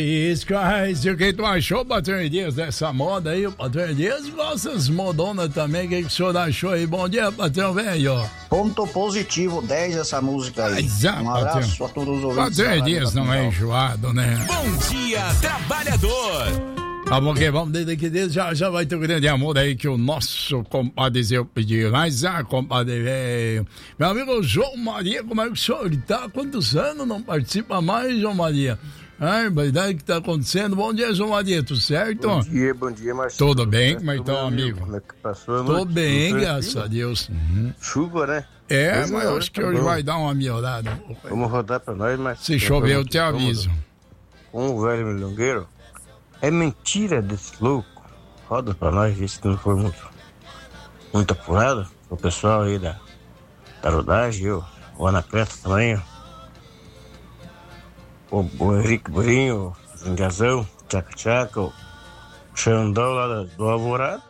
Isso, o que tu achou, Patrão Dias, dessa moda aí? O Patrão Dias gosta das modonas também. O que o senhor achou aí? Bom dia, Patrão Velho. Ponto positivo, 10 essa música aí. Exato, um abraço a todos os ouvintes. Patrão Dias não é enjoado, né? Bom dia, trabalhador. Tá bom, que vamos desde que já vai ter um grande amor aí que o nosso compadre Zé pediu. Mas, compadre velho. Meu amigo João Maria, como é que o senhor tá? Quantos anos não participa mais, João Maria? Ai, verdade, o que tá acontecendo? Bom dia, João Maria, tudo certo? Bom dia, Marcelo. Tudo bem? Como é que tá, amigo? Como é que passou a noite? Tô bem, graças a Deus. Chuva, né? Mas eu acho que hoje vai dar uma melhorada. Vamos rodar pra nós, mas... Se chover, eu te aviso. Com o velho milongueiro, é mentira desse louco. Roda pra nós, vê se não for muito apurado. O pessoal aí da rodagem, o Anacleto também, o Henrique Burinho, o Zingazão, Tchaca-Tchaca, o Xandão lá do Alvorada.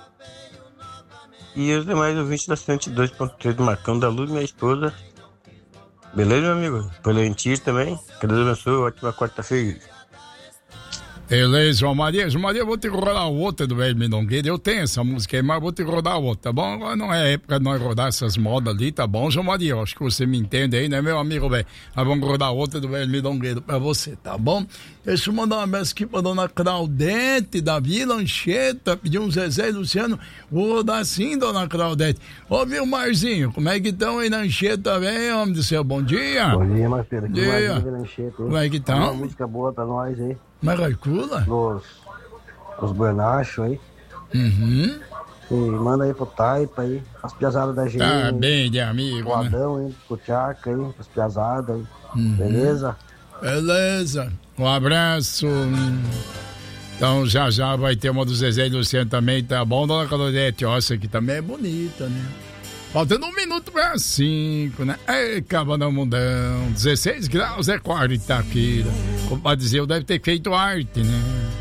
E os demais ouvintes da 102.3 do Marcão da Luz, minha esposa. Beleza, meu amigo? Pelentir também. Que Deus abençoe, ótima quarta-feira. Beleza, João Maria. João Maria, eu vou ter que rodar outra do velho Milongueiro. Eu tenho essa música aí, mas vou ter que rodar outra, tá bom? Agora não é época de nós rodar essas modas ali, tá bom, João Maria? Eu acho que você me entende aí, né, meu amigo, velho? Nós vamos rodar outra do velho Milongueiro pra você, tá bom? Deixa eu mandar uma mensagem aqui pra dona Claudete, da Vila Anchieta, pediu um Zezé e Luciano. Vou rodar sim, dona Claudete. Ô, viu, Marzinho, como é que estão aí na Anchieta, velho, homem do céu? Bom dia. Bom dia, Marcelo. Bom dia. Como é que estão? Uma música boa pra nós aí. Maracula? Os Bernachos aí. Uhum. E manda aí pro Taipa aí, as piazadas da gente. Tá bem de amigo, o Adão aí, pro Tchaca aí, as piazadas aí. Beleza? Beleza. Um abraço. Então já vai ter uma do Zezé e Luciano também, tá bom, dona Claudete? Ó, essa aqui também é bonita, né? Faltando 1 minuto para 5, né? Ei, Cabana Mundão, 16 graus é quarta-feira. Como pra dizer, eu deve ter feito arte, né?